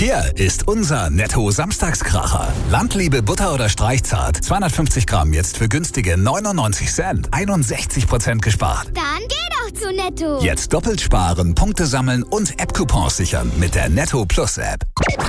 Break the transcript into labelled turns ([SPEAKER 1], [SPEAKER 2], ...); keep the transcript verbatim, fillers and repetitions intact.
[SPEAKER 1] Hier ist unser Netto-Samstagskracher. Landliebe Butter oder Streichzart. zweihundertfünfzig Gramm jetzt für günstige neunundneunzig Cent. einundsechzig Prozent gespart.
[SPEAKER 2] Dann geh doch zu Netto.
[SPEAKER 1] Jetzt doppelt sparen, Punkte sammeln und App-Coupons sichern mit der Netto Plus App.